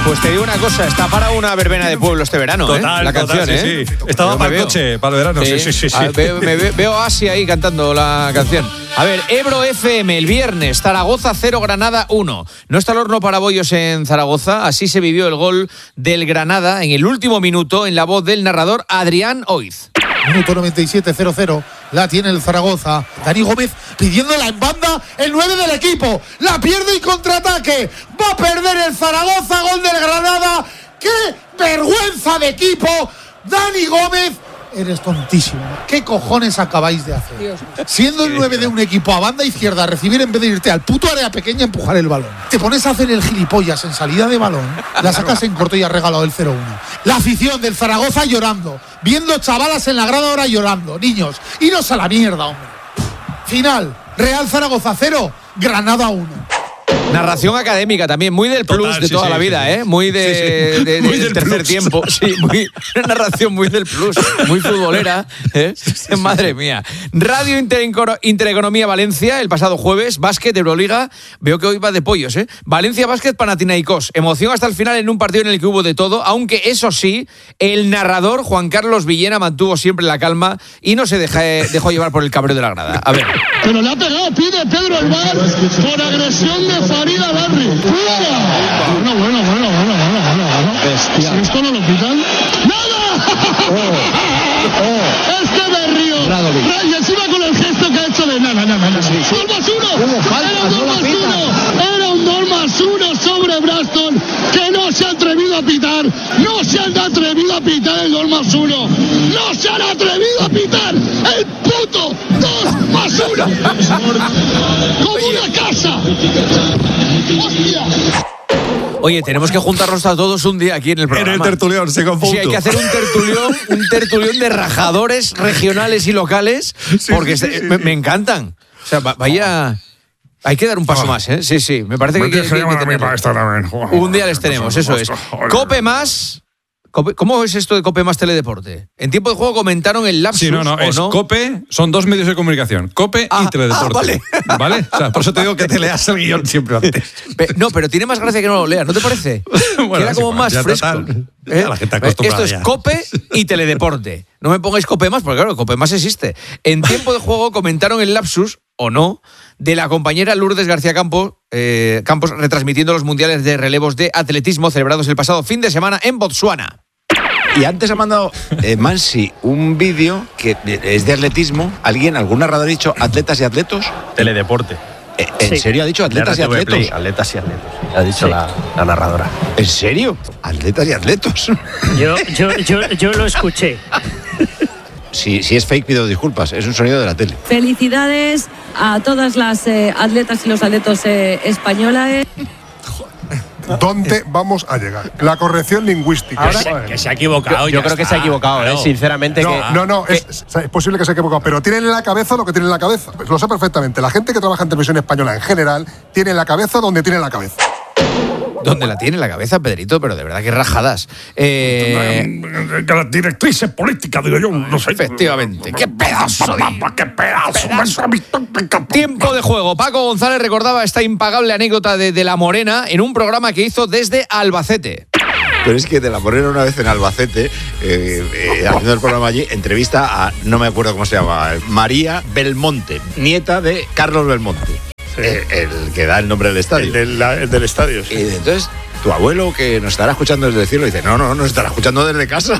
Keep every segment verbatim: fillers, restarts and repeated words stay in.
Pues te digo una cosa, está para una verbena de pueblo este verano, total, ¿eh? La total, canción, sí, ¿eh? sí. Estaba Yo para me el veo. coche, para el verano, sí, sí, sí. sí. Ah, veo, me ve- veo a Asia ahí cantando la canción. A ver, Ebro F M, el viernes, Zaragoza cero, Granada uno. No está el horno para bollos en Zaragoza, así se vivió el gol del Granada en el último minuto en la voz del narrador Adrián Oiz. Minuto noventa y siete, cero cero. La tiene el Zaragoza. Dani Gómez pidiéndola en banda. El nueve del equipo. La pierde y contraataque. Va a perder el Zaragoza. Gol del Granada. ¡Qué vergüenza de equipo! Dani Gómez. Eres tontísimo. ¿Qué cojones acabáis de hacer? Dios. Siendo el nueve de un equipo a banda izquierda, recibir en vez de irte al puto área pequeña, empujar el balón. Te pones a hacer el gilipollas en salida de balón, la sacas en corto y has regalado el cero uno. La afición del Zaragoza llorando, viendo chavalas en la grada ahora llorando. Niños, iros a la mierda, hombre. Final, Real Zaragoza cero, Granada uno. Narración académica también, muy del plus Total, de sí, toda sí, la vida, sí, sí. ¿eh? Muy de, Sí, sí. de- de- Muy del del tercer plus. tiempo. Sí, muy, una narración muy del plus, muy futbolera, ¿eh? Madre mía. Radio Interenco- Intereconomía Valencia, el pasado jueves, básquet, Euroliga, veo que hoy va de pollos, ¿eh? Valencia Básquet, Panathinaikos. Emoción hasta el final en un partido en el que hubo de todo, aunque eso sí, el narrador Juan Carlos Villena mantuvo siempre la calma y no se deja- dejó llevar por el cabreo de la grada. A ver. Pero le ha pegado, pide Pedro el bar por agresión de Farida Larry. ¡Fuera! Bueno, bueno, bueno, bueno, bueno, bueno, bueno. Bestia. Si esto no lo quitan. ¡Nada! Este Berrío. Radovic. Y encima con el gesto que ha hecho de nada, nada, nada. ¡Dos más uno! Hubo falta, Era un no dos la más pitan. uno. Era un dos más uno sobre Braston que no se ha atrevido a pitar. No se han atrevido a pitar el dos más uno. No se han atrevido a pitar el puto dos más uno. Como una casa. ¡Hostia! Oye, tenemos que juntarnos a todos un día aquí en el En programa. el tertulión, se confunde. Sí, hay que hacer un tertulión, un tertulión de rajadores regionales y locales, Sí, porque sí, se- sí, me, sí. me encantan. O sea, va- vaya... Hay que dar un paso Oh. más, ¿eh? Sí, sí, me parece que, que, que- que tenerlo. Un día les tenemos, eso es. Cope más... Cope- ¿Cómo es esto de Cope más Teledeporte? En tiempo de juego comentaron el lapsus, Sí, no, no, ¿o es no? COPE, son dos medios de comunicación, COPE Ah, y Teledeporte. ah, vale. O sea, por eso te digo que te leas el guión siempre antes. Pe- No, pero tiene más gracia que no lo leas, ¿no te parece? Bueno, Queda es como igual, más ya fresco. total, ¿Eh? ya la gente acostumbrada Esto es ya. Cope y Teledeporte. No me pongáis Cope más, porque claro, Cope más existe. En tiempo de juego comentaron el lapsus, o no, de la compañera Lourdes García Campos, eh, Campos retransmitiendo los mundiales de relevos de atletismo celebrados el pasado fin de semana en Botsuana. Y antes ha mandado eh, Mansi un vídeo que es de atletismo. ¿Alguien, algún narrador ha dicho atletas y atletos? Teledeporte. Eh, ¿En Sí. serio ha dicho atletas y De R T V atletos? Play, atletas y atletos. Ha dicho Sí. la, la narradora. ¿En serio? Atletas y atletos. Yo, yo, yo, yo lo escuché. Si, si es fake, pido disculpas. Es un sonido de la tele. Felicidades a todas las eh, atletas y los atletos eh, españolas. ¿Dónde vamos a llegar? La corrección lingüística. Ahora, que se ha equivocado. Yo, yo ya creo que está. se ha equivocado, Claro. ¿eh? Sinceramente. No, que, no, no, que- es, es posible que se haya equivocado, pero tienen en la cabeza lo que tienen en la cabeza. Pues lo sé perfectamente. La gente que trabaja en televisión española en general tiene la cabeza donde tiene la cabeza. ¿Dónde la tiene la cabeza, Pedrito? Pero de verdad que rajadas. Eh, Las directrices políticas, digo yo, no sé. efectivamente. ¡Qué pedazo de... ¡Qué pedazo! Tiempo de juego. Paco González recordaba esta impagable anécdota de, de La Morena en un programa que hizo desde Albacete. Pero es que de la Morena una vez en Albacete, eh, eh, haciendo el programa allí, entrevista a, no me acuerdo cómo se llama, María Belmonte, nieta de Carlos Belmonte. El, el que da el nombre del estadio. El del, la- el del estadio. Sí. Y entonces, tu abuelo que nos estará escuchando desde el cielo dice, no, no, nos estará escuchando desde casa.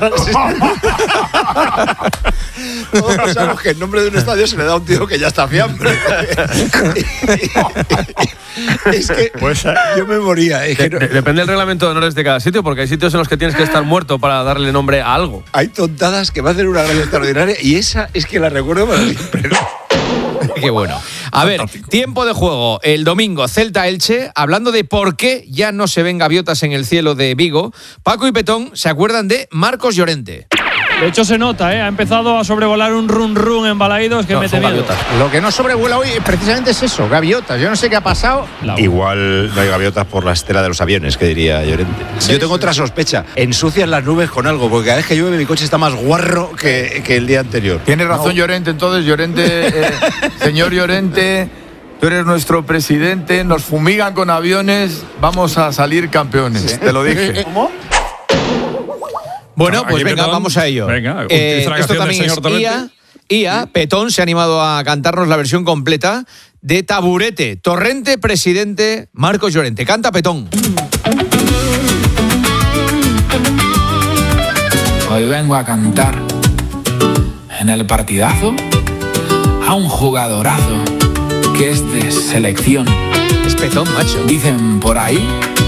Todos pensamos que el nombre de un estadio se le da a un tío que ya está fiambre. Es que Pues, yo me moría. Es que no- De- depende del reglamento de honores de cada sitio, porque hay sitios en los que tienes que estar muerto para darle nombre a algo. hay tontadas que me hacen una gracia extraordinaria y esa es que la recuerdo para siempre. Qué bueno. A ver, tiempo de juego. El domingo, Celta-Elche, hablando de por qué ya no se ven gaviotas en el cielo de Vigo, Paco y Petón se acuerdan de Marcos Llorente. De hecho, se nota, ¿eh? Ha empezado a sobrevolar un run run en Balaídos que No, mete son miedo. gaviotas. Lo que no sobrevuela hoy precisamente es eso, gaviotas. Yo no sé qué ha pasado. Igual no hay gaviotas por la estela de los aviones, que diría Llorente. Yo tengo otra sospecha. Ensucian las nubes con algo, porque cada vez que llueve mi coche está más guarro que, que el día anterior. Tiene razón Llorente, entonces, Llorente, eh, señor Llorente, tú eres nuestro presidente, nos fumigan con aviones, vamos a salir campeones, te lo dije. ¿Cómo? Bueno, Aquí pues venga, Petón, vamos a ello. venga, Eh, utiliza la esto canción también del es señor Torrente. I A. I A, Petón se ha animado a cantarnos la versión completa de Taburete, Torrente, presidente, Marcos Llorente. Canta Petón. Hoy vengo a cantar en el partidazo a un jugadorazo que es de selección. Es Petón, macho. Dicen por ahí